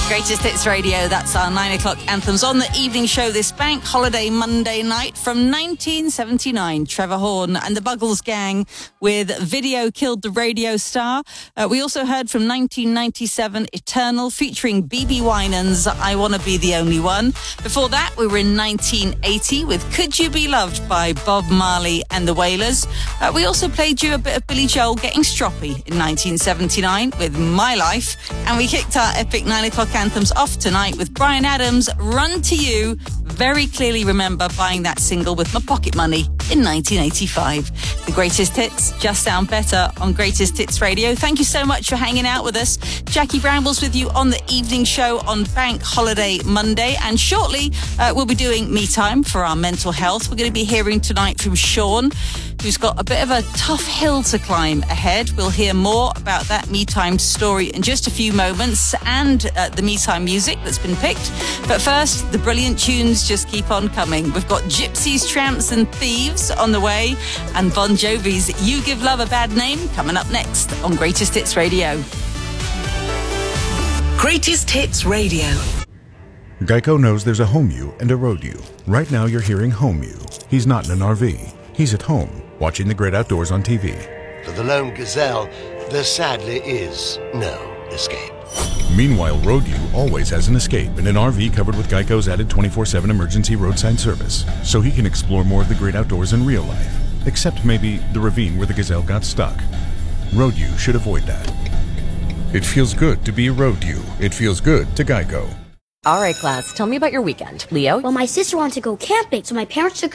Greatest Hits Radio, that's our 9 o'clock anthems on the evening show this bank holiday Monday night from 1979. Trevor Horn and the Buggles Gang with Video Killed the Radio Star. We also heard from 1997 Eternal featuring BB Winans, I Wanna Be the Only One. Before that, we were in 1980 with Could You Be Loved by Bob Marley and the Wailers. We also played you a bit of Billy Joel getting stroppy in 1979 with My Life. And we kicked our epic 9 o'clock anthems off tonight with Bryan Adams' Run to You. Very clearly remember buying that single with my pocket money in 1985. The greatest hits just sound better on Greatest Hits Radio. Thank you so much for hanging out with us. Jackie Brambles with you on the evening show on Bank Holiday Monday. And shortly, we'll be doing Me Time for our mental health. We're going to be hearing tonight from Sean, who's got a bit of a tough hill to climb ahead. We'll hear more about that Me Time story in just a few moments and the Me Time music that's been picked. But first, the brilliant tunes just keep on coming. We've got Gypsies, Tramps and Thieves on the way, and Bon Jovi's You Give Love a Bad Name coming up next on Greatest Hits Radio. Greatest Hits Radio. Geico knows there's a home you and a road you. Right now you're hearing home you. He's not in an RV. He's at home, watching the great outdoors on TV. For the lone gazelle, there sadly is no escape. Meanwhile, Road U always has an escape in an RV covered with Geico's added 24/7 emergency roadside service, so he can explore more of the great outdoors in real life, except maybe the ravine where the gazelle got stuck. Road U should avoid that. It feels good to be Road U. It feels good to Geico. All right, class, tell me about your weekend. Leo? Well, my sister wanted to go camping, so my parents took